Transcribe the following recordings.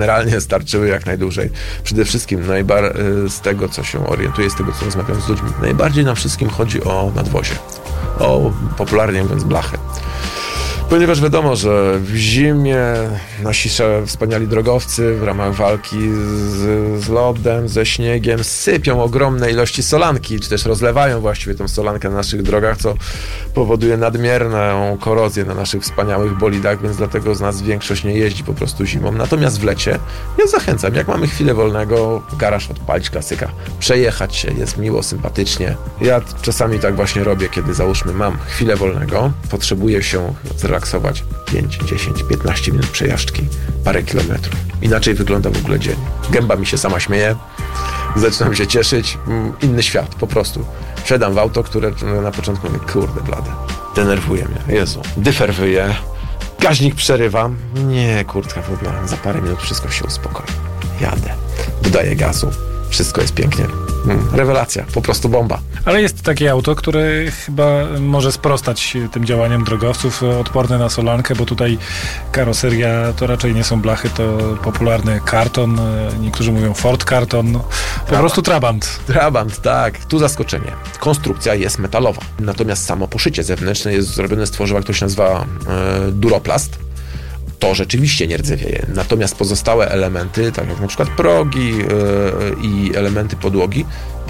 Generalnie starczyły jak najdłużej. Przede wszystkim z tego, co się orientuję, z tego, co rozmawiam z ludźmi, najbardziej nam wszystkim chodzi o nadwozie. O, popularnie mówiąc, blachy. Ponieważ wiadomo, że w zimie nasi wspaniali drogowcy w ramach walki z lodem, ze śniegiem sypią ogromne ilości solanki, czy też rozlewają właściwie tą solankę na naszych drogach, co powoduje nadmierną korozję na naszych wspaniałych bolidach, więc dlatego z nas większość nie jeździ po prostu zimą. Natomiast w lecie ja zachęcam, jak mamy chwilę wolnego, garaż odpalić, klasyka, przejechać się, jest miło, sympatycznie. Ja czasami tak właśnie robię, kiedy załóżmy mam chwilę wolnego, potrzebuję się zrelaksować 5, 10, 15 minut przejażdżki, parę kilometrów. Inaczej wygląda w ogóle dzień. Gęba mi się sama śmieje, zaczynam się cieszyć, inny świat, po prostu. Wsiadam w auto, które na początku mówię, kurde blade, denerwuje mnie, Jezu, dyfer wyje, gaźnik przerywam, nie, kurtka wodna, za parę minut wszystko się uspokoi. Jadę, dodaję gazu, wszystko jest pięknie. Rewelacja, po prostu bomba. Ale jest takie auto, które chyba może sprostać tym działaniom drogowców, odporne na solankę, bo tutaj karoseria to raczej nie są blachy, to popularny karton, niektórzy mówią Ford karton, po prostu Trabant. Trabant, tak. Tu zaskoczenie. Konstrukcja jest metalowa, natomiast samo poszycie zewnętrzne jest zrobione z tworzywa, które się nazywa Duroplast. To rzeczywiście nie rdzewieje. Natomiast pozostałe elementy, tak jak na przykład progi i elementy podłogi,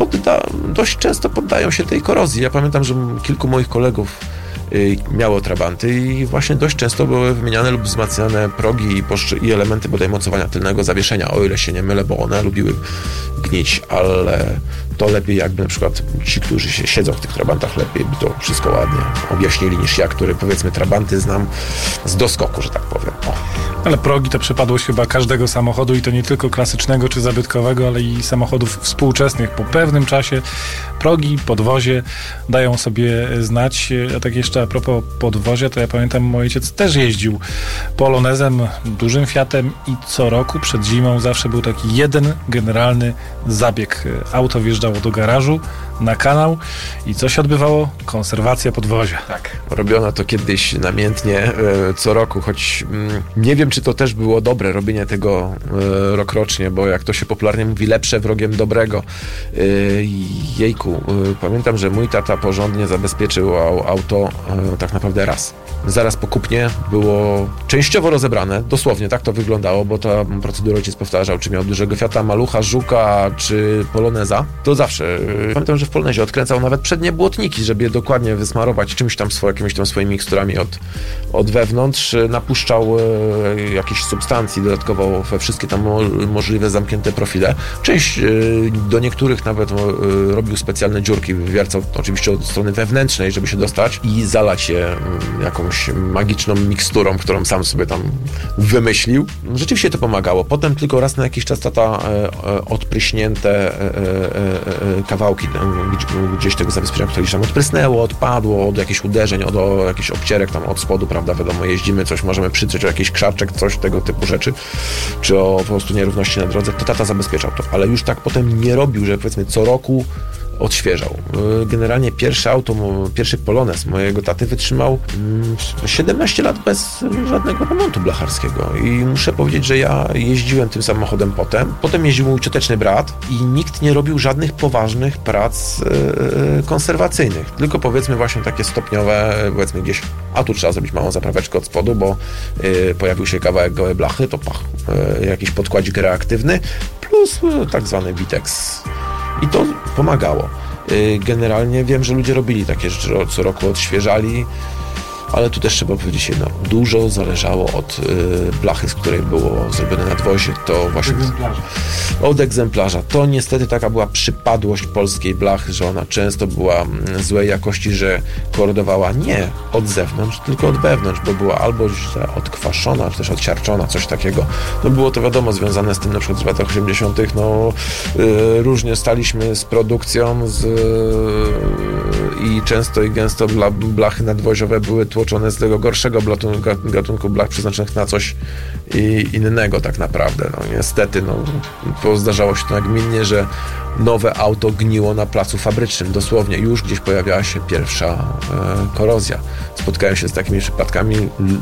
dość często poddają się tej korozji. Ja pamiętam, że kilku moich kolegów miało trabanty i właśnie dość często były wymieniane lub wzmacniane progi i elementy bodaj mocowania tylnego zawieszenia, o ile się nie mylę, bo one lubiły gnić, ale to lepiej jakby na przykład ci, którzy się siedzą w tych trabantach, lepiej by to wszystko ładnie objaśnili niż ja, który powiedzmy trabanty znam z doskoku, że tak powiem. Ale progi to przypadłość chyba każdego samochodu i to nie tylko klasycznego czy zabytkowego, ale i samochodów współczesnych. Po pewnym czasie progi, podwozie dają sobie znać. A tak jeszcze a propos podwozia, to ja pamiętam, mój ojciec też jeździł Polonezem, dużym Fiatem i co roku przed zimą zawsze był taki jeden generalny zabieg. Auto wjeżdżało do garażu, na kanał i co się odbywało? Konserwacja podwozia. Tak. Robiono to kiedyś namiętnie co roku, choć nie wiem, czy to też było dobre robienie tego rokrocznie, bo jak to się popularnie mówi, lepsze wrogiem dobrego. Jejku, pamiętam, że mój tata porządnie zabezpieczył auto tak naprawdę raz. Zaraz po kupnie było częściowo rozebrane, dosłownie tak to wyglądało, bo ta procedura ojciec powtarzał, czy miał dużego Fiata, Malucha, Żuka, czy Poloneza, to zawsze. Pamiętam, że w Polonezie odkręcał nawet przednie błotniki, żeby je dokładnie wysmarować czymś tam, jakimiś tam swoimi miksturami od wewnątrz, napuszczał jakieś substancji dodatkowo we wszystkie tam możliwe zamknięte profile. Część do niektórych nawet robił specjalne dziurki, wywiercał oczywiście od strony wewnętrznej, żeby się dostać i zalać je jakąś magiczną miksturą, którą sam sobie tam wymyślił. Rzeczywiście to pomagało. Potem tylko raz na jakiś czas tata odpryśnięte kawałki gdzieś tego zabezpieczenia, które tam odprysnęło, odpadło od jakichś uderzeń, od jakichś obcierek tam od spodu, prawda, wiadomo, jeździmy, coś możemy przytrzeć o jakiś krzaczek, coś tego typu rzeczy, czy o po prostu nierówności na drodze, to tata zabezpieczał to, ale już tak potem nie robił, że powiedzmy co roku odświeżał. Generalnie pierwszy Polonez mojego taty wytrzymał 17 lat bez żadnego remontu blacharskiego i muszę powiedzieć, że ja jeździłem tym samochodem potem jeździł mój cioteczny brat i nikt nie robił żadnych poważnych prac konserwacyjnych, tylko powiedzmy właśnie takie stopniowe, powiedzmy gdzieś, a tu trzeba zrobić małą zapraweczkę od spodu, bo pojawił się kawałek gołej blachy, to jakiś podkładzik reaktywny plus tak zwany Witex. I to pomagało. Generalnie wiem, że ludzie robili takie rzeczy, co roku odświeżali, ale tu też trzeba powiedzieć jedno, dużo zależało od blachy, z której było zrobione nadwozie, to właśnie od egzemplarza. To niestety taka była przypadłość polskiej blachy, że ona często była złej jakości, że korodowała nie od zewnątrz, tylko od wewnątrz, bo była albo źle odkwaszona, czy też odsiarczona, coś takiego. No było to wiadomo związane z tym, na przykład w latach 80. Różnie staliśmy z produkcją, i często i gęsto blachy nadwoziowe były tłoczone z tego gorszego gatunku blach przeznaczonych na coś innego tak naprawdę. No, niestety, to zdarzało się to nagminnie, że nowe auto gniło na placu fabrycznym. Dosłownie już gdzieś pojawiała się pierwsza korozja. Spotkałem się z takimi przypadkami,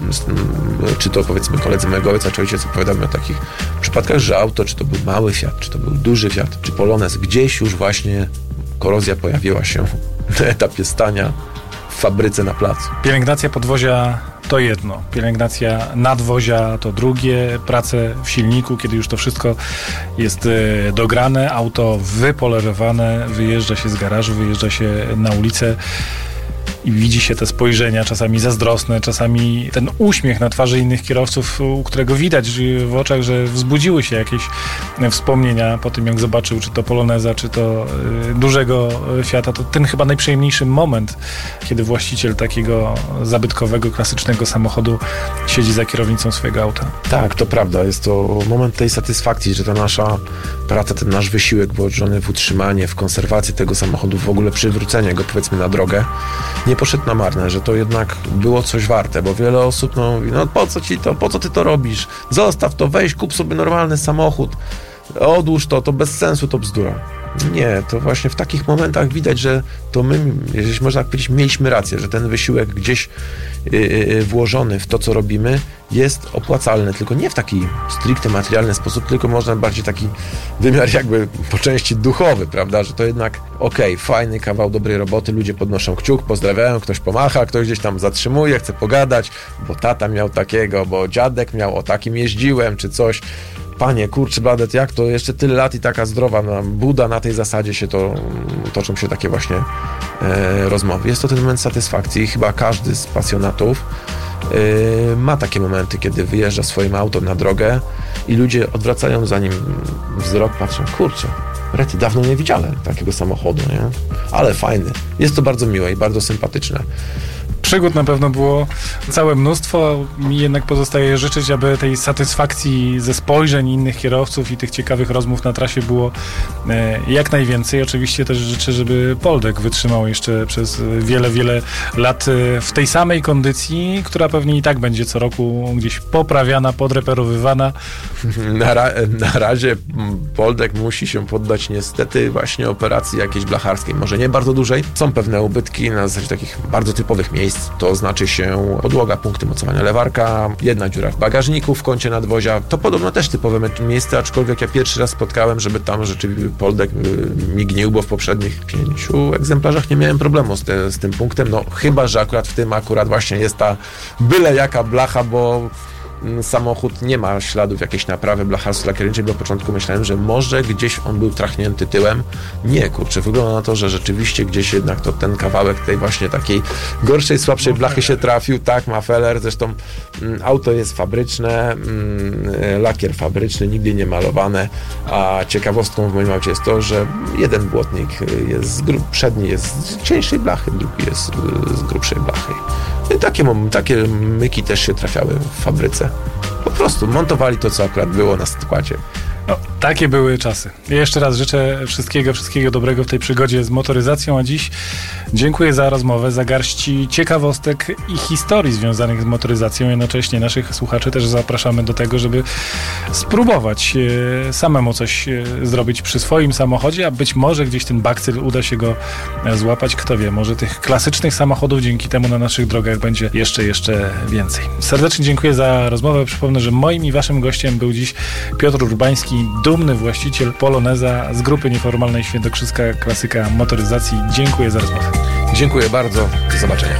czy to powiedzmy koledzy mojego ojca, czy ojciec opowiadał mi o takich przypadkach, że auto, czy to był mały Fiat, czy to był duży Fiat, czy Polonez, gdzieś już właśnie korozja pojawiła się na etapie stania w fabryce na placu. Pielęgnacja podwozia to jedno, pielęgnacja nadwozia to drugie, prace w silniku, kiedy już to wszystko jest dograne, auto wypolerowane, wyjeżdża się z garażu, wyjeżdża się na ulicę i widzi się te spojrzenia, czasami zazdrosne, czasami ten uśmiech na twarzy innych kierowców, u którego widać w oczach, że wzbudziły się jakieś wspomnienia po tym, jak zobaczył, czy to Poloneza, czy to dużego Fiata. To ten chyba najprzyjemniejszy moment, kiedy właściciel takiego zabytkowego, klasycznego samochodu siedzi za kierownicą swojego auta. Tak, to prawda. Jest to moment tej satysfakcji, że ta nasza praca, ten nasz wysiłek włożony w utrzymanie, w konserwację tego samochodu, w ogóle przywrócenie go, powiedzmy, na drogę, nie poszedł na marne, że to jednak było coś warte, bo wiele osób mówi, po co ci to, po co ty to robisz, zostaw to, weź, kup sobie normalny samochód, odłóż to bez sensu, to bzdura. Nie, to właśnie w takich momentach widać, że to my, jeśli można tak powiedzieć, mieliśmy rację, że ten wysiłek gdzieś włożony w to, co robimy, jest opłacalny, tylko nie w taki stricte materialny sposób, tylko można bardziej taki wymiar jakby po części duchowy, prawda, że to jednak fajny kawał dobrej roboty, ludzie podnoszą kciuk, pozdrawiają, ktoś pomacha, ktoś gdzieś tam zatrzymuje, chce pogadać, bo tata miał takiego, bo dziadek miał, o takim jeździłem, czy coś. Panie, kurczę, bladet, jak to jeszcze tyle lat i taka zdrowa buda, na tej zasadzie się toczą się takie właśnie rozmowy. Jest to ten moment satysfakcji i chyba każdy z pasjonatów ma takie momenty, kiedy wyjeżdża swoim autem na drogę i ludzie odwracają za nim wzrok, patrzą, kurczę, rety, dawno nie widziałem takiego samochodu, nie? Ale fajny. Jest to bardzo miłe i bardzo sympatyczne. Przygód na pewno było całe mnóstwo. Mi jednak pozostaje życzyć, aby tej satysfakcji ze spojrzeń innych kierowców i tych ciekawych rozmów na trasie było jak najwięcej. Oczywiście też życzę, żeby Poldek wytrzymał jeszcze przez wiele, wiele lat w tej samej kondycji, która pewnie i tak będzie co roku gdzieś poprawiana, podreperowywana. Na razie Poldek musi się poddać niestety właśnie operacji jakiejś blacharskiej, może nie bardzo dużej. Są pewne ubytki na zasadzie takich bardzo typowych miejsc. To znaczy się podłoga, punkty mocowania lewarka, jedna dziura w bagażniku w kącie nadwozia. To podobno też typowe miejsce, aczkolwiek ja pierwszy raz spotkałem, żeby tam rzeczywiście Poldek mi gnił, bo w poprzednich 5 egzemplarzach nie miałem problemu z tym punktem. Chyba że akurat w tym właśnie jest ta byle jaka blacha, bo samochód nie ma śladów jakiejś naprawy blacharsko-lakierniczej, bo na początku myślałem, że może gdzieś on był trachnięty tyłem. Nie, kurczę, wygląda na to, że rzeczywiście gdzieś jednak to ten kawałek tej właśnie takiej gorszej, słabszej blachy się trafił. Tak, ma feller, zresztą auto jest fabryczne, lakier fabryczny, nigdy nie malowane, a ciekawostką w moim aucie jest to, że jeden błotnik jest przedni jest z cieńszej blachy, drugi jest z grubszej blachy. Takie myki też się trafiały w fabryce. Po prostu montowali to, co akurat było na składzie. Takie były czasy. Ja jeszcze raz życzę wszystkiego dobrego w tej przygodzie z motoryzacją, a dziś dziękuję za rozmowę, za garści ciekawostek i historii związanych z motoryzacją. Jednocześnie naszych słuchaczy też zapraszamy do tego, żeby spróbować samemu coś zrobić przy swoim samochodzie, a być może gdzieś ten bakcyl uda się go złapać. Kto wie, może tych klasycznych samochodów dzięki temu na naszych drogach będzie jeszcze więcej. Serdecznie dziękuję za rozmowę. Przypomnę, że moim i waszym gościem był dziś Piotr Urbański, dumny właściciel Poloneza z grupy nieformalnej Świętokrzyska Klasyka Motoryzacji. Dziękuję za rozmowę. Dziękuję bardzo. Do zobaczenia.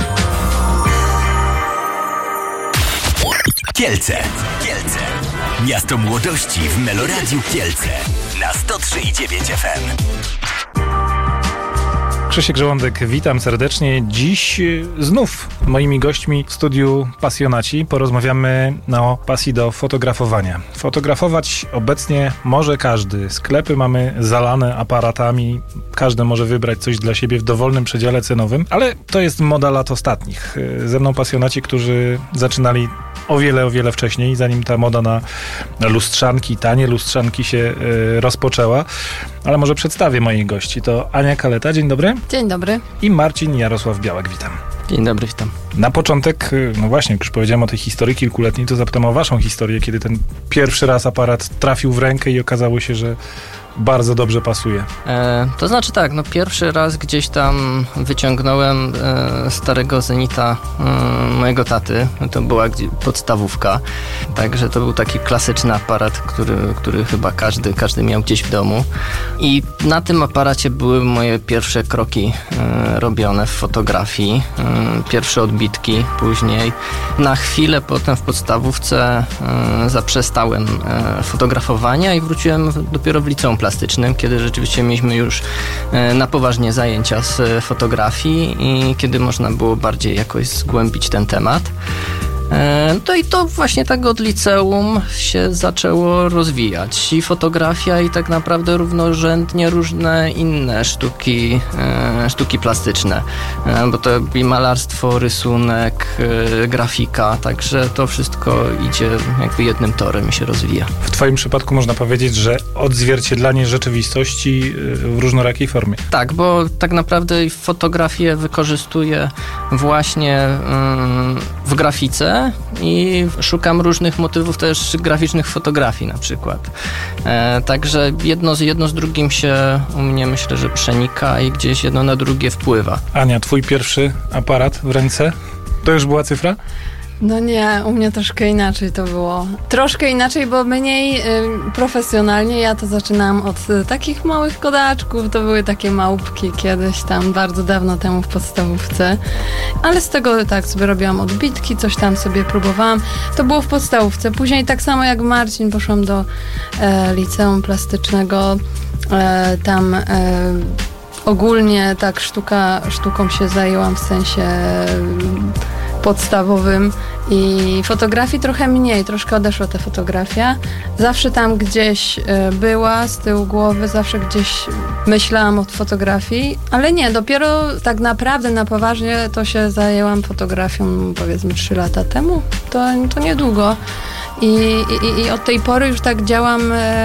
Kielce. Miasto młodości w Meloradiu Kielce na 103,9 FM. Krzysiek Żołądek, witam serdecznie. Dziś znów moimi gośćmi w studiu pasjonaci. Porozmawiamy o pasji do fotografowania. Fotografować obecnie może każdy. Sklepy mamy zalane aparatami. Każdy może wybrać coś dla siebie w dowolnym przedziale cenowym, ale to jest moda lat ostatnich. Ze mną pasjonaci, którzy zaczynali o wiele wcześniej, zanim ta moda na lustrzanki, tanie lustrzanki się rozpoczęła. Ale może przedstawię moich gości. To Ania Kaleta, dzień dobry. Dzień dobry. I Marcin Jarosław Białek, witam. Dzień dobry, witam. Na początek, no właśnie, jak już powiedziałem o tej historii kilkuletniej, to zapytam o waszą historię, kiedy ten pierwszy raz aparat trafił w rękę i okazało się, że bardzo dobrze pasuje. To znaczy tak, no pierwszy raz gdzieś tam wyciągnąłem starego Zenita mojego taty. To była podstawówka. Także to był taki klasyczny aparat, który chyba każdy miał gdzieś w domu. I na tym aparacie były moje pierwsze kroki robione w fotografii. Pierwsze odbitki później. Na chwilę potem w podstawówce zaprzestałem fotografowania i wróciłem dopiero w liceum plastycznym, kiedy rzeczywiście mieliśmy już na poważnie zajęcia z fotografii i kiedy można było bardziej jakoś zgłębić ten temat. No i to właśnie tak od liceum się zaczęło rozwijać. I fotografia, i tak naprawdę równorzędnie różne inne sztuki plastyczne. Bo to i malarstwo, rysunek, grafika, także to wszystko idzie jakby jednym torem i się rozwija. W twoim przypadku można powiedzieć, że odzwierciedlanie rzeczywistości w różnorakiej formie. Tak, bo tak naprawdę fotografię wykorzystuję właśnie w grafice i szukam różnych motywów też graficznych fotografii na przykład. Także jedno z drugim się u mnie myślę, że przenika i gdzieś jedno na drugie wpływa. Ania, twój pierwszy aparat w ręce? To już była cyfra? No nie, u mnie troszkę inaczej to było. Troszkę inaczej, bo mniej profesjonalnie. Ja to zaczynałam od takich małych kodaczków. To były takie małpki kiedyś tam, bardzo dawno temu w podstawówce. Ale z tego tak sobie robiłam odbitki, coś tam sobie próbowałam. To było w podstawówce. Później tak samo jak Marcin poszłam do liceum plastycznego. Tam ogólnie tak sztuką się zajęłam w sensie podstawowym i fotografii trochę mniej, troszkę odeszła ta fotografia. Zawsze tam gdzieś była z tyłu głowy, zawsze gdzieś myślałam o fotografii, ale nie, dopiero tak naprawdę na poważnie to się zajęłam fotografią powiedzmy 3 lata temu, to niedługo i od tej pory już tak działam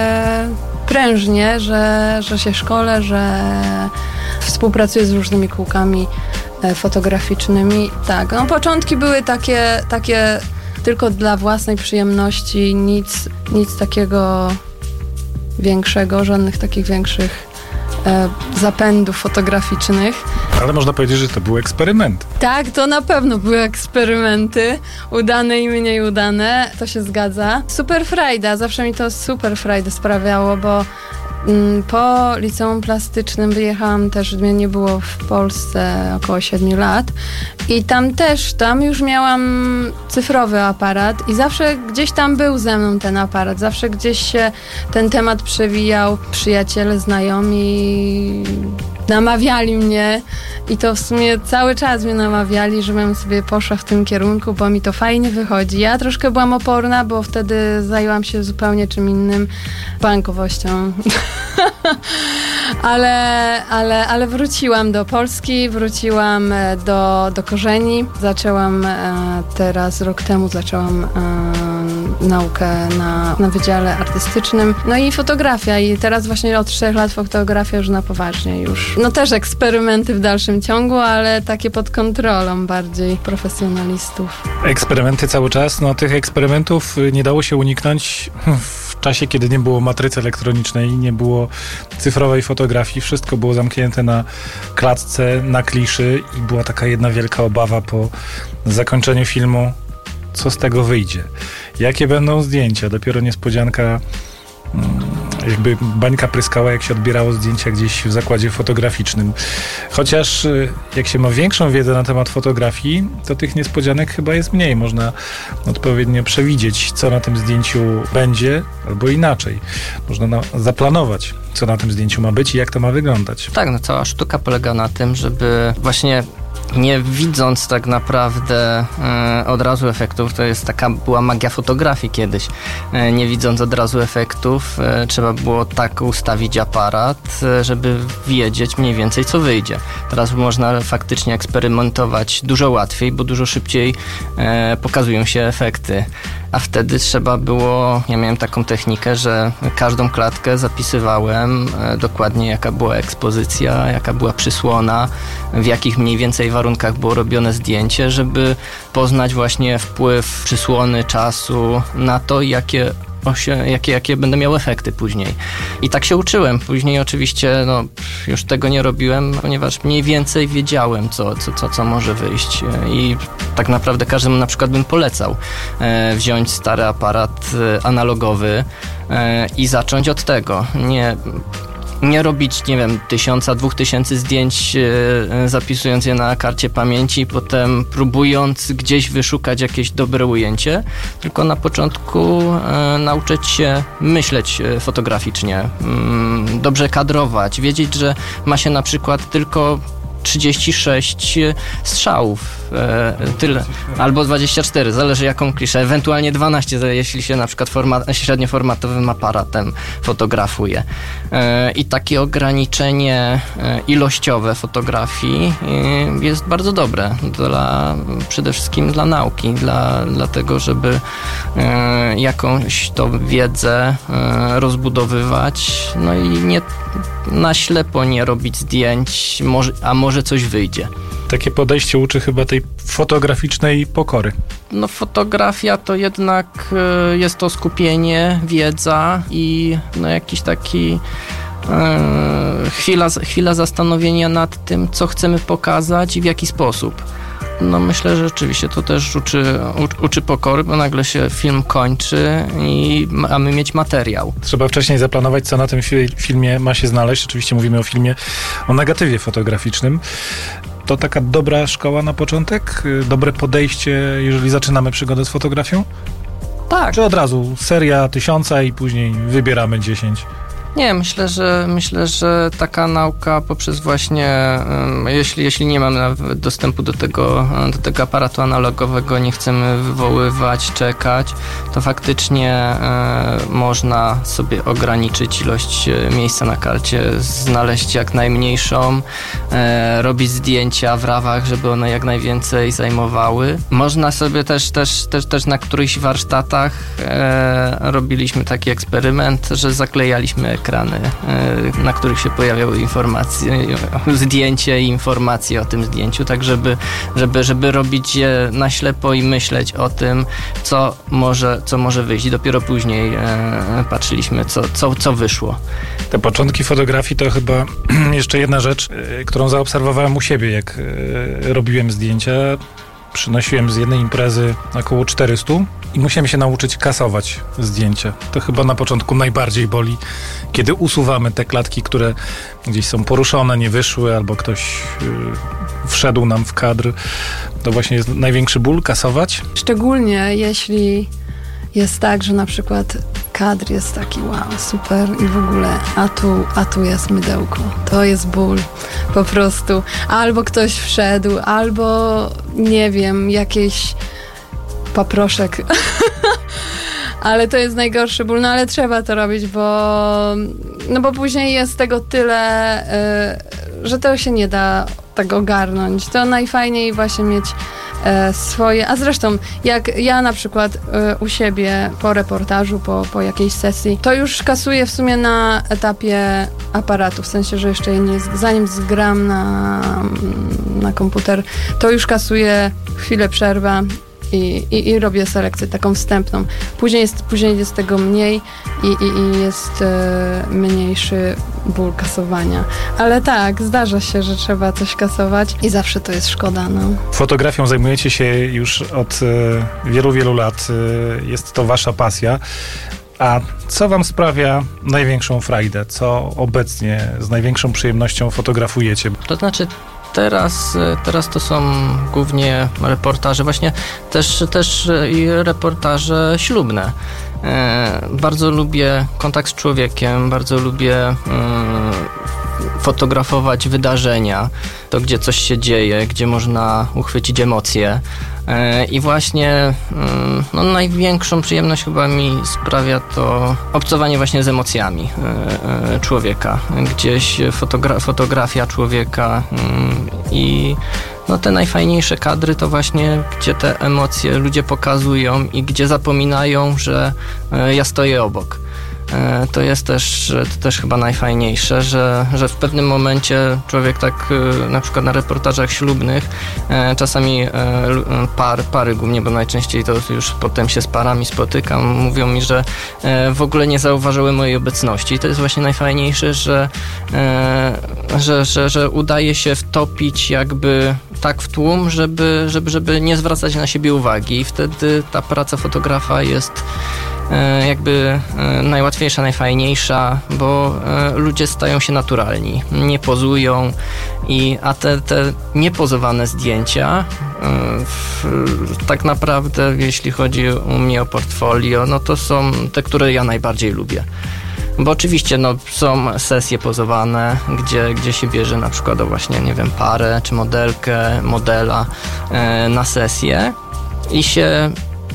prężnie, że się szkolę, że współpracuję z różnymi kółkami fotograficznymi. Tak, no początki były takie tylko dla własnej przyjemności, nic takiego większego, żadnych takich większych zapędów fotograficznych. Ale można powiedzieć, że to był eksperyment. Tak, to na pewno były eksperymenty, udane i mniej udane, to się zgadza. Super frajda, zawsze mi to super frajdę sprawiało, bo po liceum plastycznym wyjechałam też, mnie nie było w Polsce około 7 lat i tam już miałam cyfrowy aparat i zawsze gdzieś tam był ze mną ten aparat, zawsze gdzieś się ten temat przewijał, przyjaciele, znajomi namawiali mnie i to w sumie cały czas mnie namawiali, żebym sobie poszła w tym kierunku, bo mi to fajnie wychodzi. Ja troszkę byłam oporna, bo wtedy zajęłam się zupełnie czym innym, bankowością. ale wróciłam do Polski, wróciłam do korzeni. Zaczęłam teraz, rok temu zaczęłam naukę na Wydziale Artystycznym. No i fotografia i teraz właśnie od 3 lat fotografia już na poważnie już. No też eksperymenty w dalszym ciągu, ale takie pod kontrolą bardziej profesjonalistów. Eksperymenty cały czas, no tych eksperymentów nie dało się uniknąć w czasie, kiedy nie było matrycy elektronicznej, nie było cyfrowej fotografii, wszystko było zamknięte na klatce, na kliszy i była taka jedna wielka obawa po zakończeniu filmu, co z tego wyjdzie, jakie będą zdjęcia, dopiero niespodzianka, jakby bańka pryskała, jak się odbierało zdjęcia gdzieś w zakładzie fotograficznym. Chociaż jak się ma większą wiedzę na temat fotografii, to tych niespodzianek chyba jest mniej. Można odpowiednio przewidzieć, co na tym zdjęciu będzie, albo inaczej. Można zaplanować, co na tym zdjęciu ma być i jak to ma wyglądać. Tak, no cała sztuka polega na tym, żeby właśnie nie widząc tak naprawdę od razu efektów, to jest była magia fotografii kiedyś, nie widząc od razu efektów, trzeba było tak ustawić aparat, żeby wiedzieć mniej więcej co wyjdzie. Teraz można faktycznie eksperymentować dużo łatwiej, bo dużo szybciej pokazują się efekty. a wtedy trzeba było, ja miałem taką technikę, że każdą klatkę zapisywałem dokładnie, jaka była ekspozycja, jaka była przysłona, w jakich mniej więcej warunkach było robione zdjęcie, żeby poznać właśnie wpływ przysłony, czasu na to, jakie będę miał efekty później. I tak się uczyłem. Później oczywiście już tego nie robiłem, ponieważ mniej więcej wiedziałem, co może wyjść. I tak naprawdę każdemu na przykład bym polecał wziąć stary aparat analogowy i zacząć od tego. Nie robić, nie wiem, 1000-2000 zdjęć, zapisując je na karcie pamięci i potem próbując gdzieś wyszukać jakieś dobre ujęcie, tylko na początku nauczyć się myśleć fotograficznie, dobrze kadrować, wiedzieć, że ma się na przykład tylko 36 strzałów, tyle, albo 24, zależy jaką kliszę, ewentualnie 12, jeśli się na przykład średnioformatowym aparatem fotografuje. I takie ograniczenie ilościowe fotografii jest bardzo dobre przede wszystkim dla nauki, dla tego, żeby jakąś tą wiedzę rozbudowywać, i nie na ślepo nie robić zdjęć, a może coś wyjdzie. Takie podejście uczy chyba tej fotograficznej pokory. Fotografia to jednak jest to skupienie, wiedza i jakiś taki chwila zastanowienia nad tym, co chcemy pokazać i w jaki sposób. Myślę, że rzeczywiście to też uczy pokory, bo nagle się film kończy i mamy mieć materiał. Trzeba wcześniej zaplanować, co na tym filmie ma się znaleźć. Oczywiście mówimy o filmie o negatywie fotograficznym. To taka dobra szkoła na początek? Dobre podejście, jeżeli zaczynamy przygodę z fotografią? Tak. Czy od razu seria 1000 i później wybieramy 10? Nie, myślę, że taka nauka poprzez właśnie, jeśli nie mamy dostępu do tego aparatu analogowego, nie chcemy wywoływać, czekać, to faktycznie można sobie ograniczyć ilość miejsca na karcie, znaleźć jak najmniejszą, robić zdjęcia w rawach, żeby one jak najwięcej zajmowały. Można sobie też na którychś warsztatach robiliśmy taki eksperyment, że zaklejaliśmy ekrany, na których się pojawiały informacje, zdjęcie i informacje o tym zdjęciu, tak żeby robić je na ślepo i myśleć o tym, co może wyjść. I dopiero później patrzyliśmy, co wyszło. Te początki fotografii to chyba jeszcze jedna rzecz, którą zaobserwowałem u siebie, jak robiłem zdjęcia. Przynosiłem z jednej imprezy około 400 i musiałem się nauczyć kasować zdjęcia. To chyba na początku najbardziej boli, kiedy usuwamy te klatki, które gdzieś są poruszone, nie wyszły, albo ktoś wszedł nam w kadr. To właśnie jest największy ból, kasować. Szczególnie jeśli jest tak, że na przykład kadr jest taki wow, super i w ogóle, a tu jest mydełko. To jest ból po prostu. Albo ktoś wszedł, albo nie wiem, jakiś paproszek. Ale to jest najgorszy ból, ale trzeba to robić, bo później jest tego tyle, że to się nie da tak ogarnąć. To najfajniej właśnie mieć swoje, a zresztą jak ja na przykład u siebie po reportażu, po jakiejś sesji, to już kasuję w sumie na etapie aparatu, w sensie, że jeszcze zanim zgram na komputer, to już kasuję chwilę przerwa i robię selekcję taką wstępną. Później jest tego mniej i jest mniejszy ból kasowania. Ale tak, zdarza się, że trzeba coś kasować i zawsze to jest szkoda. Fotografią zajmujecie się już od wielu, wielu lat. Jest to wasza pasja. A co wam sprawia największą frajdę? Co obecnie z największą przyjemnością fotografujecie? To znaczy Teraz to są głównie reportaże, właśnie też i reportaże ślubne. Bardzo lubię kontakt z człowiekiem, bardzo lubię fotografować wydarzenia, to gdzie coś się dzieje, gdzie można uchwycić emocje. I właśnie największą przyjemność chyba mi sprawia to obcowanie właśnie z emocjami człowieka. Gdzieś fotografia człowieka i no te najfajniejsze kadry to właśnie, gdzie te emocje ludzie pokazują i gdzie zapominają, że ja stoję obok. To jest też chyba najfajniejsze, że w pewnym momencie człowiek tak na przykład na reportażach ślubnych czasami pary głównie, bo najczęściej to już potem się z parami spotykam, mówią mi, że w ogóle nie zauważyły mojej obecności. I to jest właśnie najfajniejsze, że udaje się wtopić jakby tak w tłum, żeby nie zwracać na siebie uwagi i wtedy ta praca fotografa jest jakby najłatwiejsza, najfajniejsza, bo ludzie stają się naturalni, nie pozują a te niepozowane zdjęcia tak naprawdę, jeśli chodzi u mnie o portfolio, no to są te, które ja najbardziej lubię. Bo oczywiście są sesje pozowane, gdzie się bierze na przykład właśnie, nie wiem, parę czy modelkę, modela na sesję i się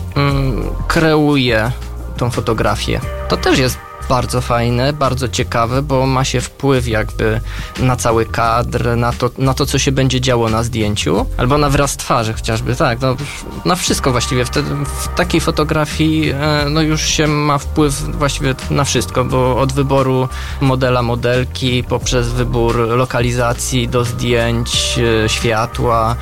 kreuje tą fotografię. To też jest bardzo fajne, bardzo ciekawe, bo ma się wpływ jakby na cały kadr, na to co się będzie działo na zdjęciu, albo na wyraz twarzy chociażby, tak, na wszystko właściwie. W takiej fotografii już się ma wpływ właściwie na wszystko, bo od wyboru modela, modelki, poprzez wybór lokalizacji do zdjęć, światła,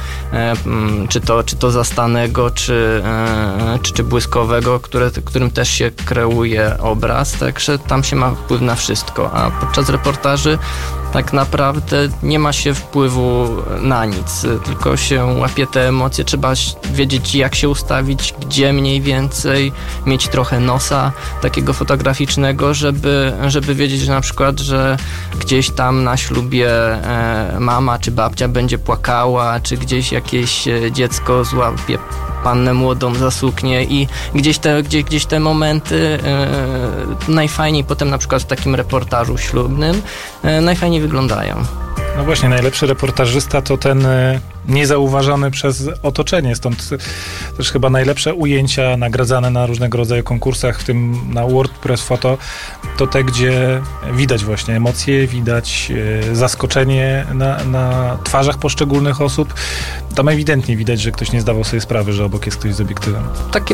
czy to zastanego, czy błyskowego, którym też się kreuje obraz, także tam się ma wpływ na wszystko, a podczas reportaży tak naprawdę nie ma się wpływu na nic, tylko się łapie te emocje, trzeba wiedzieć jak się ustawić, gdzie mniej więcej, mieć trochę nosa takiego fotograficznego, żeby wiedzieć, że na przykład, że gdzieś tam na ślubie mama czy babcia będzie płakała, czy gdzieś jakieś dziecko złapie pannę młodą za suknię i gdzieś te momenty najfajniej potem na przykład w takim reportażu ślubnym najfajniej wyglądają. No właśnie, najlepszy reportażysta to ten niezauważony przez otoczenie, stąd też chyba najlepsze ujęcia nagradzane na różnego rodzaju konkursach, w tym na WordPress Photo, to te, gdzie widać właśnie emocje, widać zaskoczenie na twarzach poszczególnych osób. Tam ewidentnie widać, że ktoś nie zdawał sobie sprawy, że obok jest ktoś z obiektywem. Takie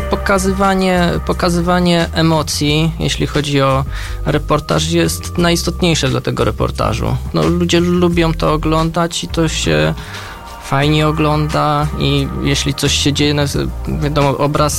pokazywanie emocji, jeśli chodzi o reportaż, jest najistotniejsze dla tego reportażu. Ludzie lubią to oglądać i to się fajnie ogląda i jeśli coś się dzieje, wiadomo,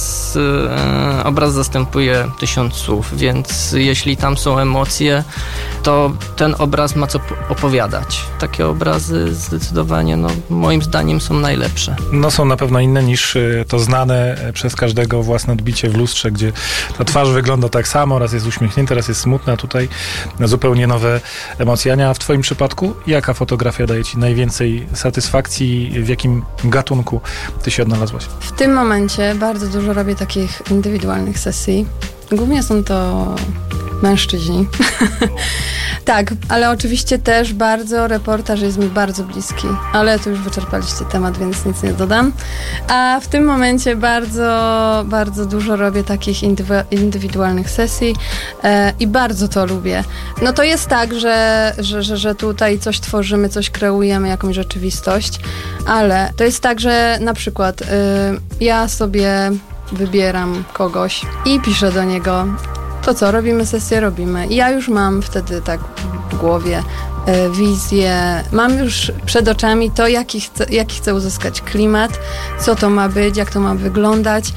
obraz zastępuje 1000 słów, więc jeśli tam są emocje, to ten obraz ma co opowiadać. Takie obrazy zdecydowanie, moim zdaniem są najlepsze. Są na pewno inne niż to znane przez każdego własne odbicie w lustrze, gdzie ta twarz wygląda tak samo, raz jest uśmiechnięta, raz jest smutna, tutaj zupełnie nowe emocje. Ania, a w twoim przypadku jaka fotografia daje ci najwięcej satysfakcji? W jakim gatunku ty się odnalazłaś? W tym momencie bardzo dużo robię takich indywidualnych sesji. Głównie są to mężczyźni. Tak, ale oczywiście też reportaż jest mi bardzo bliski. Ale tu już wyczerpaliście temat, więc nic nie dodam. A w tym momencie bardzo dużo robię takich indywidualnych sesji i bardzo to lubię. To jest tak, że tutaj coś tworzymy, coś kreujemy, jakąś rzeczywistość, ale to jest tak, że na przykład ja sobie wybieram kogoś i piszę do niego, to co, robimy sesję, robimy. I ja już mam wtedy tak w głowie wizję, mam już przed oczami to, jaki chcę uzyskać klimat, co to ma być, jak to ma wyglądać.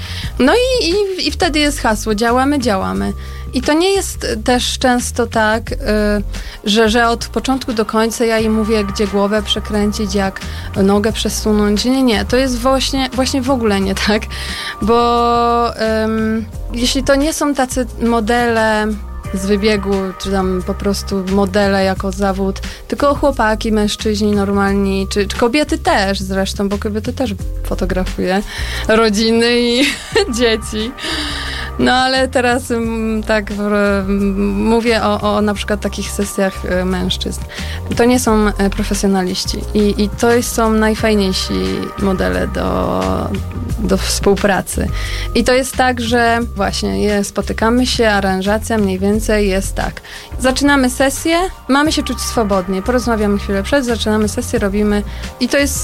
I wtedy jest hasło, działamy. I to nie jest też często tak, że od początku do końca ja im mówię, gdzie głowę przekręcić, jak nogę przesunąć. Nie. To jest właśnie w ogóle nie tak, bo jeśli to nie są tacy modele z wybiegu, czy tam po prostu modele jako zawód, tylko chłopaki, mężczyźni normalni, czy kobiety też zresztą, bo kobiety też fotografuję, rodziny i dzieci. Ale teraz tak mówię o na przykład takich sesjach mężczyzn. To nie są profesjonaliści i to są najfajniejsi modele do współpracy. I to jest tak, że właśnie spotykamy się, aranżacja mniej więcej jest tak. Zaczynamy sesję, mamy się czuć swobodnie, porozmawiamy chwilę przed, zaczynamy sesję, robimy i to jest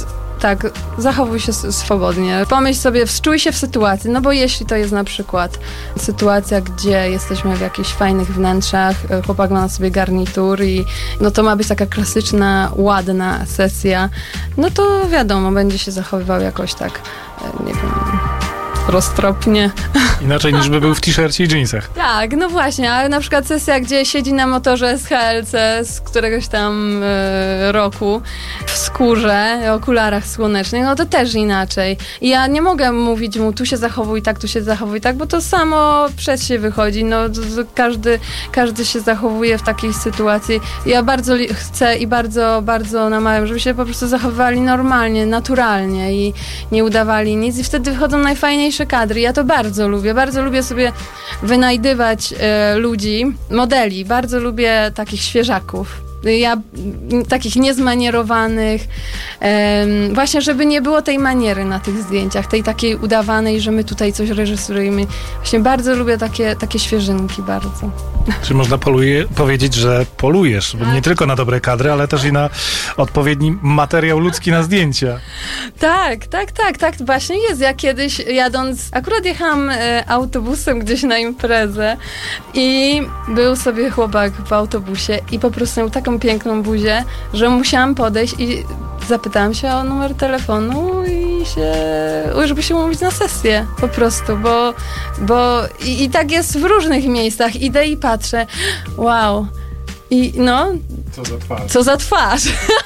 tak, zachowuj się swobodnie. Pomyśl sobie, wczuj się w sytuację, no bo jeśli to jest na przykład sytuacja, gdzie jesteśmy w jakichś fajnych wnętrzach, chłopak ma na sobie garnitur i no to ma być taka klasyczna, ładna sesja, no to wiadomo, będzie się zachowywał jakoś tak, nie wiem, roztropnie. Inaczej niż by był w t-shircie i jeansach. Tak, no właśnie, ale na przykład sesja, gdzie siedzi na motorze z HLC z któregoś tam roku w skórze, okularach słonecznych, no to też inaczej. I ja nie mogę mówić mu, tu się zachowuj tak, tu się zachowuj tak, bo to samo przez się wychodzi. No, każdy się zachowuje w takiej sytuacji. Ja bardzo chcę i bardzo, bardzo namawiam, żeby się po prostu zachowywali normalnie, naturalnie i nie udawali nic i wtedy wychodzą najfajniejsze kadry. Ja to bardzo lubię sobie wynajdywać ludzi, modeli. Bardzo lubię takich świeżaków. Ja takich niezmanierowanych, właśnie żeby nie było tej maniery na tych zdjęciach, tej takiej udawanej, że my tutaj coś reżyserujemy. Właśnie bardzo lubię takie świeżynki, bardzo. Czy można powiedzieć, że polujesz nie tylko na dobre kadry, ale też i na odpowiedni materiał ludzki na zdjęcia? Tak właśnie jest. Ja kiedyś jadąc, akurat jechałam autobusem gdzieś na imprezę i był sobie chłopak w autobusie i po prostu miał taką piękną buzię, że musiałam podejść i zapytałam się o numer telefonu żeby się umówić na sesję po prostu, bo tak jest w różnych miejscach. Idę i patrzę, wow. I no... Co za twarz.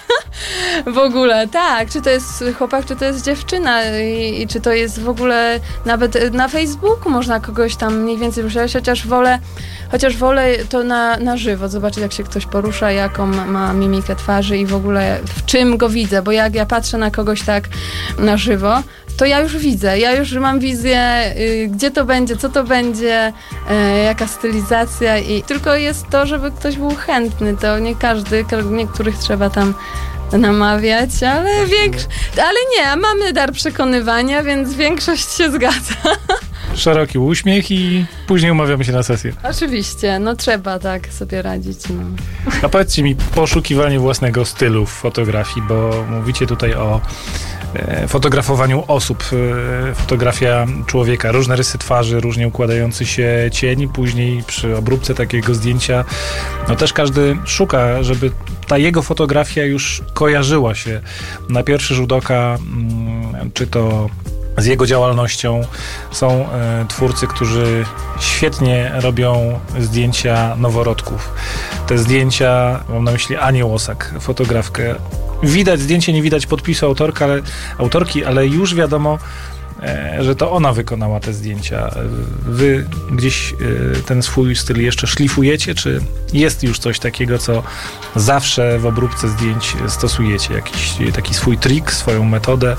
W ogóle, tak. Czy to jest chłopak, czy to jest dziewczyna i czy to jest w ogóle nawet na Facebooku można kogoś tam mniej więcej ruszać, chociaż wolę to na żywo, zobaczyć jak się ktoś porusza, jaką ma mimikę twarzy i w ogóle w czym go widzę, bo jak ja patrzę na kogoś tak na żywo, to ja już widzę, ja już mam wizję, gdzie to będzie, co to będzie, jaka stylizacja i tylko jest to, żeby ktoś był chętny, to nie każdy, niektórych trzeba tam namawiać, ale nie, mamy dar przekonywania, więc większość się zgadza. Szeroki uśmiech i później umawiamy się na sesję. Oczywiście, no trzeba tak sobie radzić. No. A powiedzcie mi, poszukiwanie własnego stylu w fotografii, bo mówicie tutaj o fotografowaniu osób, fotografia człowieka, różne rysy twarzy, różnie układający się cień, później przy obróbce takiego zdjęcia, no też każdy szuka, żeby ta jego fotografia już kojarzyła się na pierwszy rzut oka, czy to z jego działalnością. Są twórcy, którzy świetnie robią zdjęcia noworodków. Te zdjęcia, mam na myśli Anię Łosak, fotografkę. Widać zdjęcie, nie widać podpisu autorki, ale już wiadomo, że to ona wykonała te zdjęcia. Wy gdzieś ten swój styl jeszcze szlifujecie, czy jest już coś takiego, co zawsze w obróbce zdjęć stosujecie? Jakiś taki swój trik, swoją metodę?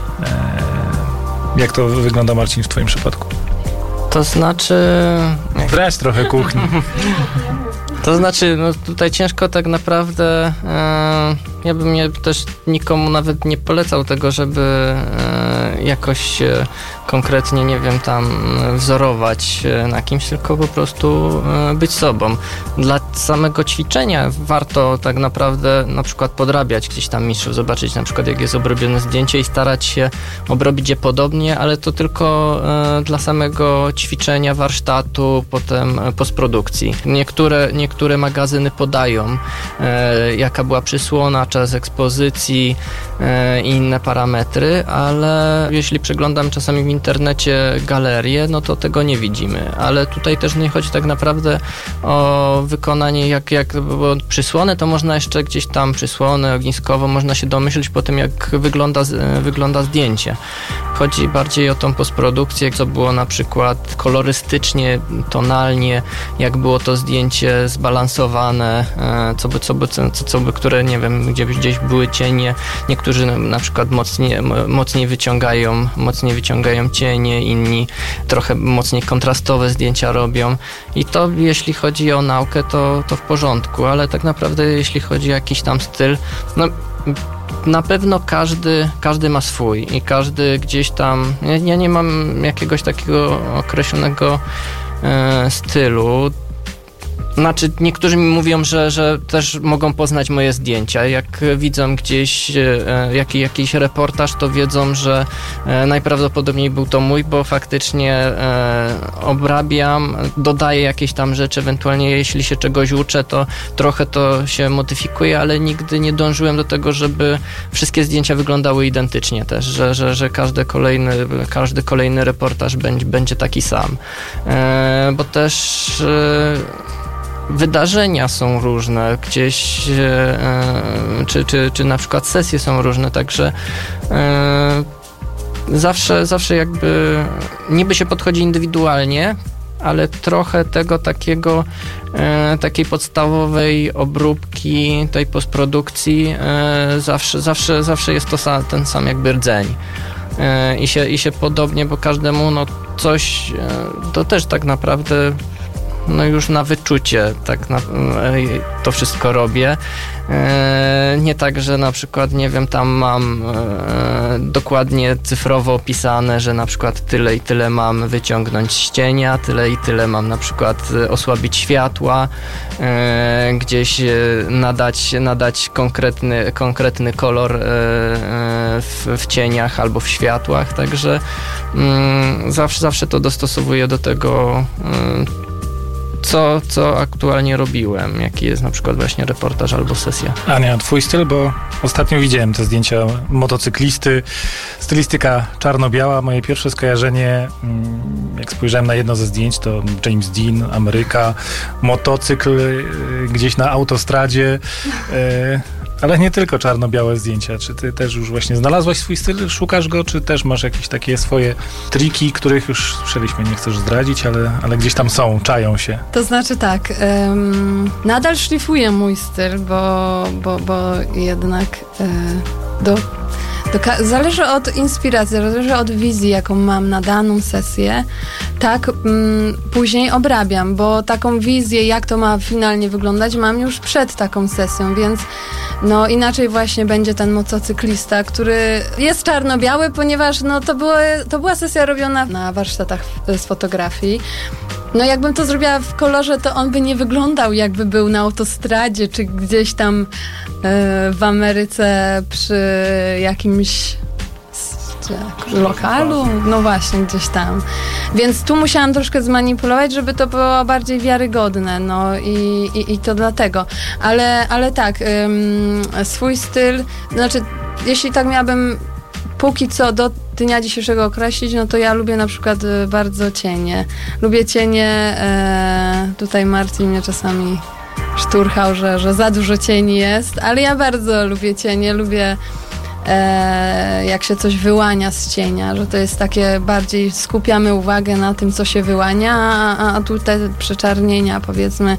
Jak to wygląda, Marcin, w twoim przypadku? To znaczy... Brać trochę kuchni. To znaczy, no tutaj ciężko tak naprawdę, ja bym też nikomu nawet nie polecał tego, żeby jakoś konkretnie, nie wiem, tam wzorować na kimś, tylko po prostu być sobą. Dla samego ćwiczenia warto tak naprawdę na przykład podrabiać gdzieś tam mistrzów, zobaczyć na przykład jak jest obrobione zdjęcie i starać się obrobić je podobnie, ale to tylko dla samego ćwiczenia, warsztatu, potem postprodukcji. Niektóre magazyny podają, jaka była przysłona, czas ekspozycji i inne parametry, ale jeśli przeglądam czasami w internecie galerię, no to tego nie widzimy. Ale tutaj też nie chodzi tak naprawdę o wykonanie bo przysłonę, to można jeszcze gdzieś tam przysłonę ogniskową, można się domyślić po tym, jak wygląda zdjęcie. Chodzi bardziej o tą postprodukcję, co było na przykład kolorystycznie, tonalnie, jak było to zdjęcie zbalansowane, które, nie wiem, gdzieś były cienie. Niektórzy na przykład mocniej wyciągają cienie, inni trochę mocniej kontrastowe zdjęcia robią. I to, jeśli chodzi o naukę, to w porządku, ale tak naprawdę, jeśli chodzi o jakiś tam styl, no na pewno każdy ma swój i każdy gdzieś tam, ja nie mam jakiegoś takiego określonego stylu. Znaczy, niektórzy mi mówią, że też mogą poznać moje zdjęcia. Jak widzą gdzieś jakiś reportaż, to wiedzą, że najprawdopodobniej był to mój, bo faktycznie obrabiam, dodaję jakieś tam rzeczy, ewentualnie jeśli się czegoś uczę, to trochę to się modyfikuje, ale nigdy nie dążyłem do tego, żeby wszystkie zdjęcia wyglądały identycznie też, że każdy kolejny reportaż będzie taki sam. Bo też wydarzenia są różne, gdzieś czy na przykład sesje są różne, także zawsze jakby niby się podchodzi indywidualnie, ale trochę tego takiej podstawowej obróbki, tej postprodukcji zawsze jest ten sam jakby rdzeń. I się podobnie, bo każdemu coś, to też tak naprawdę już na wyczucie to wszystko robię. Nie tak, że na przykład, nie wiem, tam mam dokładnie cyfrowo opisane, że na przykład tyle i tyle mam wyciągnąć z cienia, tyle i tyle mam na przykład osłabić światła, gdzieś nadać konkretny kolor w cieniach albo w światłach, także zawsze to dostosowuję do tego, co aktualnie robiłem, jaki jest na przykład właśnie reportaż albo sesja. Ania, twój styl, bo ostatnio widziałem te zdjęcia motocyklisty, stylistyka czarno-biała. Moje pierwsze skojarzenie, jak spojrzałem na jedno ze zdjęć, to James Dean, Ameryka, motocykl gdzieś na autostradzie, ale nie tylko czarno-białe zdjęcia. Czy ty też już właśnie znalazłaś swój styl, szukasz go, czy też masz jakieś takie swoje triki, których już słyszeliśmy, nie chcesz zdradzić, ale gdzieś tam są, czają się? To znaczy tak, nadal szlifuję mój styl, bo jednak zależy od inspiracji, zależy od wizji, jaką mam na daną sesję, tak później obrabiam, bo taką wizję, jak to ma finalnie wyglądać, mam już przed taką sesją, więc inaczej właśnie będzie ten motocyklista, który jest czarno-biały, ponieważ to była sesja robiona na warsztatach z fotografii. Jakbym to zrobiła w kolorze, to on by nie wyglądał, jakby był na autostradzie, czy gdzieś tam w Ameryce przy jakimś lokalu. No właśnie, gdzieś tam. Więc tu musiałam troszkę zmanipulować, żeby to było bardziej wiarygodne. I to dlatego. Ale tak, swój styl, znaczy, jeśli tak miałabym póki co do dnia dzisiejszego określić, to ja lubię na przykład bardzo cienie. Lubię cienie, tutaj Marcin mnie czasami szturchał, że za dużo cieni jest, ale ja bardzo lubię cienie, lubię jak się coś wyłania z cienia, że to jest takie bardziej skupiamy uwagę na tym, co się wyłania, a tu te przeczarnienia, powiedzmy,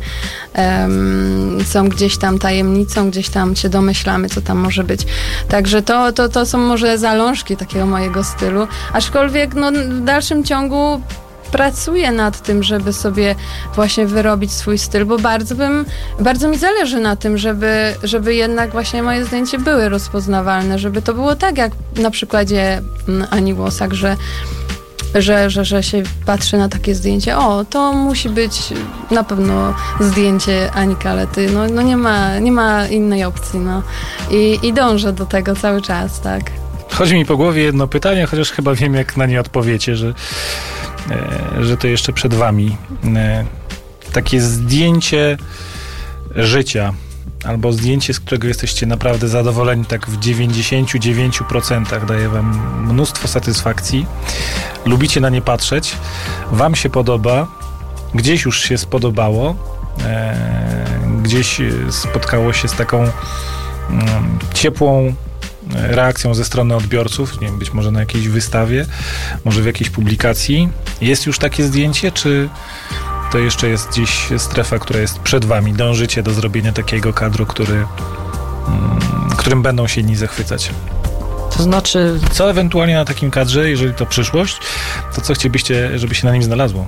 są gdzieś tam tajemnicą, gdzieś tam się domyślamy, co tam może być. Także to są może zalążki takiego mojego stylu, aczkolwiek w dalszym ciągu pracuję nad tym, żeby sobie właśnie wyrobić swój styl, bo bardzo mi zależy na tym, żeby jednak właśnie moje zdjęcia były rozpoznawalne, żeby to było tak, jak na przykładzie Ani Łosak, że się patrzy na takie zdjęcie, to musi być na pewno zdjęcie Ani Kalety, nie ma innej opcji, i dążę do tego cały czas, tak. Chodzi mi po głowie jedno pytanie, chociaż chyba wiem, jak na nie odpowiecie, że to jeszcze przed wami. Takie zdjęcie życia, albo zdjęcie, z którego jesteście naprawdę zadowoleni, tak w 99% daje wam mnóstwo satysfakcji, lubicie na nie patrzeć, wam się podoba, gdzieś już się spodobało, gdzieś spotkało się z taką ciepłą reakcją ze strony odbiorców, nie wiem, być może na jakiejś wystawie, może w jakiejś publikacji. Jest już takie zdjęcie, czy to jeszcze jest gdzieś strefa, która jest przed wami? Dążycie do zrobienia takiego kadru, którym będą się inni zachwycać? To znaczy... Co ewentualnie na takim kadrze, jeżeli to przyszłość, to co chcielibyście, żeby się na nim znalazło?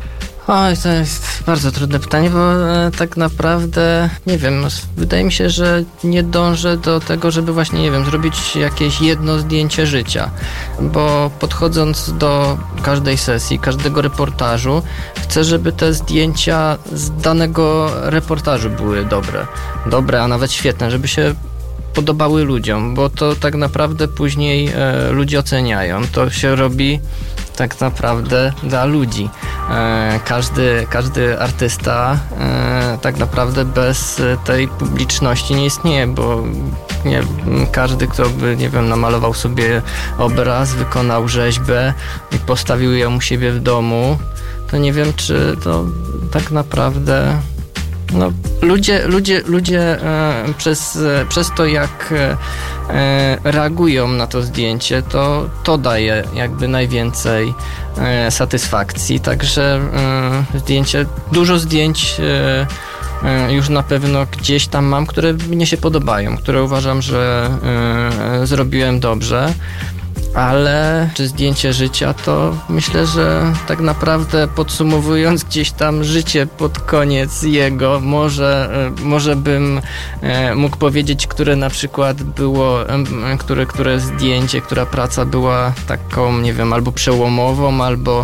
Oj, to jest bardzo trudne pytanie, bo tak naprawdę, nie wiem, wydaje mi się, że nie dążę do tego, żeby właśnie, nie wiem, zrobić jakieś jedno zdjęcie życia, bo podchodząc do każdej sesji, każdego reportażu, chcę, żeby te zdjęcia z danego reportażu były dobre, a nawet świetne, żeby się podobały ludziom, bo to tak naprawdę później ludzie oceniają. To się robi tak naprawdę dla ludzi. Każdy artysta tak naprawdę bez tej publiczności nie istnieje, bo nie, każdy, kto by, nie wiem, namalował sobie obraz, wykonał rzeźbę i postawił ją u siebie w domu, to nie wiem, czy to tak naprawdę... No, ludzie przez to, jak reagują na to zdjęcie, to daje jakby najwięcej satysfakcji. Także dużo zdjęć już na pewno gdzieś tam mam, które mnie się podobają, które uważam, że zrobiłem dobrze. Ale czy zdjęcie życia, to myślę, że tak naprawdę podsumowując gdzieś tam życie pod koniec jego, może bym mógł powiedzieć, które na przykład było, które zdjęcie, która praca była taką, nie wiem, albo przełomową, w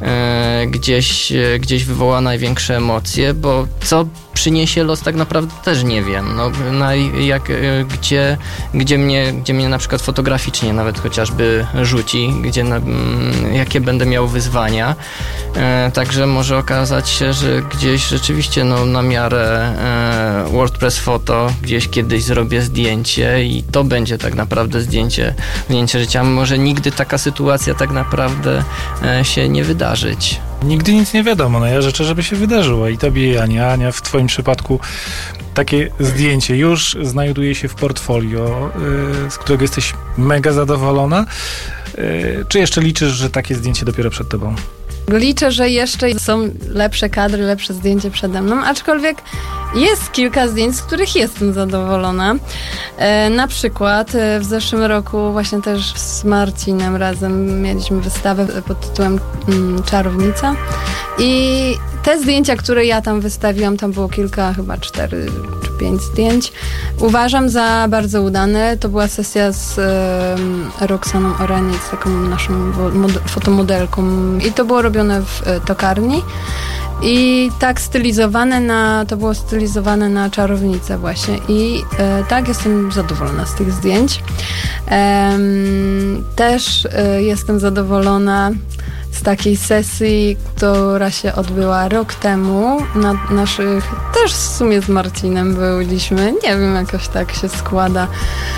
gdzieś wywoła największe emocje, bo co przyniesie los, tak naprawdę też nie wiem. No, gdzie mnie na przykład fotograficznie nawet chociażby rzuci, jakie będę miał wyzwania. Także może okazać się, że gdzieś rzeczywiście na miarę WordPress Photo gdzieś kiedyś zrobię zdjęcie i to będzie tak naprawdę zdjęcie życia. Może nigdy taka sytuacja tak naprawdę się nie wydarzyć. Nigdy nic nie wiadomo, ja życzę, żeby się wydarzyło i tobie, i Ania. Ania, w twoim przypadku takie zdjęcie już znajduje się w portfolio, z którego jesteś mega zadowolona. Czy jeszcze liczysz, że takie zdjęcie dopiero przed tobą? Liczę, że jeszcze są lepsze kadry, lepsze zdjęcie przede mną, aczkolwiek jest kilka zdjęć, z których jestem zadowolona. Na przykład w zeszłym roku właśnie też z Marcinem razem mieliśmy wystawę pod tytułem Czarownica i te zdjęcia, które ja tam wystawiłam, tam było kilka, chyba 4 czy 5 zdjęć, uważam za bardzo udane. To była sesja z Roxaną Oraniec, taką naszą fotomodelką i to było robione w tokarni. I tak to było stylizowane na czarownicę właśnie i tak jestem zadowolona z tych zdjęć. Też jestem zadowolona z takiej sesji, która się odbyła rok temu na naszych, też w sumie z Marcinem byliśmy, nie wiem, jakoś tak się składa.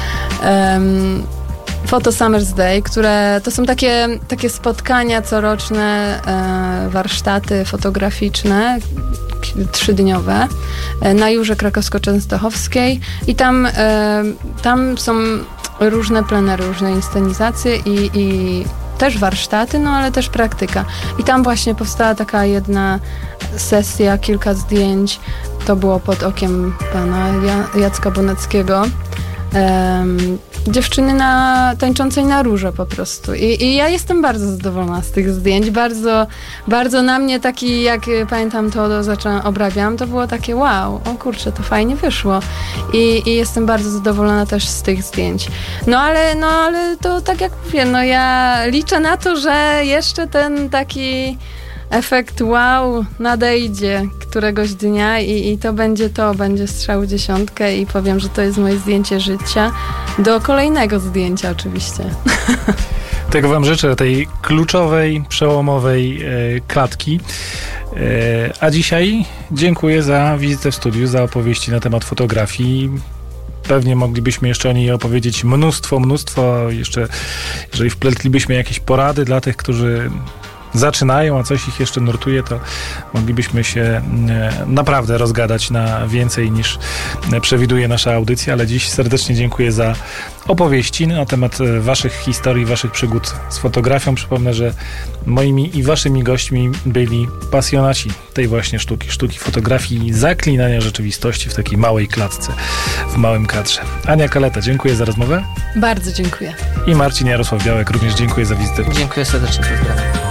Photo Summer's Day, które to są takie spotkania coroczne, warsztaty fotograficzne, 3-dniowe na Jurze Krakowsko-Częstochowskiej i tam są różne plenery, różne inscenizacje i też warsztaty, ale też praktyka. I tam właśnie powstała taka jedna sesja, kilka zdjęć. To było pod okiem pana Jacka Boneckiego. Dziewczyny tańczącej na róże po prostu. I ja jestem bardzo zadowolona z tych zdjęć. Bardzo, bardzo na mnie taki, jak pamiętam to obrabiałam, to było takie wow, o kurczę, to fajnie wyszło. I jestem bardzo zadowolona też z tych zdjęć. No ale to tak jak mówię, ja liczę na to, że jeszcze ten taki efekt wow nadejdzie któregoś dnia i to będzie strzał w dziesiątkę i powiem, że to jest moje zdjęcie życia do kolejnego zdjęcia oczywiście. Tego wam życzę, tej kluczowej, przełomowej klatki. A dzisiaj dziękuję za wizytę w studiu, za opowieści na temat fotografii. Pewnie moglibyśmy jeszcze o niej opowiedzieć mnóstwo. Jeszcze, jeżeli wpletlibyśmy jakieś porady dla tych, którzy zaczynają, a coś ich jeszcze nurtuje, to moglibyśmy się naprawdę rozgadać na więcej niż przewiduje nasza audycja, ale dziś serdecznie dziękuję za opowieści na temat waszych historii, waszych przygód z fotografią. Przypomnę, że moimi i waszymi gośćmi byli pasjonaci tej właśnie sztuki fotografii i zaklinania rzeczywistości w takiej małej klatce, w małym kadrze. Ania Kaleta, dziękuję za rozmowę. Bardzo dziękuję. I Marcin Jarosław Białek, również dziękuję za wizytę. Dziękuję serdecznie, pozdrawiam.